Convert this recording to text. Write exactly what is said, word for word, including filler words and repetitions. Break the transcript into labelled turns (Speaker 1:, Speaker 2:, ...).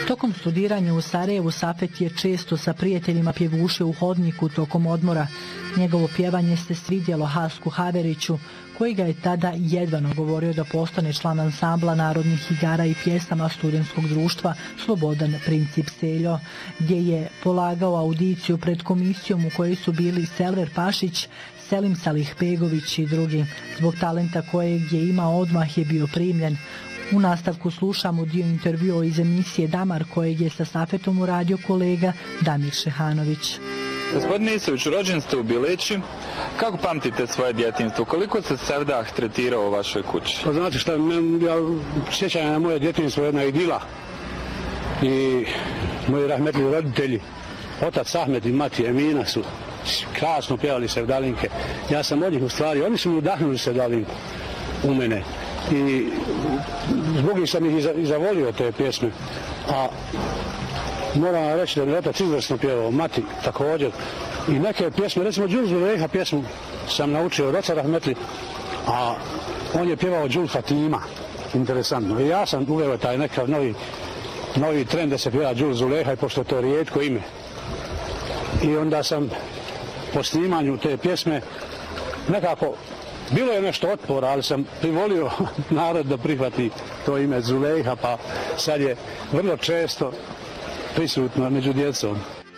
Speaker 1: Tokom studiranja u Sarajevu Safet je često sa prijateljima pjevušio u hodniku tokom odmora. Njegovo pjevanje se svidjelo Hasku Haveriću, koji ga je tada jedva nagovorio da postane član ansambla narodnih igara i pjesama studentskog društva Slobodan Princip Seljo, gdje je polagao audiciju pred komisijom u kojoj su bili Selver Pašić, Selim Salihbegović i drugi. Zbog talenta kojeg je imao odmah je bio primljen. U nastavku slušamo dio intervjua iz emisije Damar kojeg je sa Safetom uradio kolega Damir Šehanović.
Speaker 2: Gospodine Isović, rođen ste u Bileći. Kako pamtite svoje djetinjstvo? Koliko se Sevdah tretirao u vašoj kući?
Speaker 3: Pa znate šta, ja sjećam na moje djetinjstvo jedna idila. I moji rahmetli roditelji, otac Ahmed i mati Emina su krasno pjevali sevdalinke. Ja sam od njih u stvari, oni su mi udahnuli sevdalinku u mene. I zbog njih sam ih i zavolio te pjesme. A moram reći da mi otac izvrsno pjevao, mati također. I neke pjesme, recimo Đul Zulejha pjesmu sam naučio od oca rahmetli, a on je pjevao Đul Fatima. Interesantno. I ja sam uveo taj nekav novi, novi trend da se pjeva Đul Zulejha, pošto to je rijetko ime. I onda sam po snimanju te pjesme nekako, bilo je nešto otpora, ali sam privolio narod da prihvati to ime Zulejha, pa sad je vrlo često prisutno među djecom.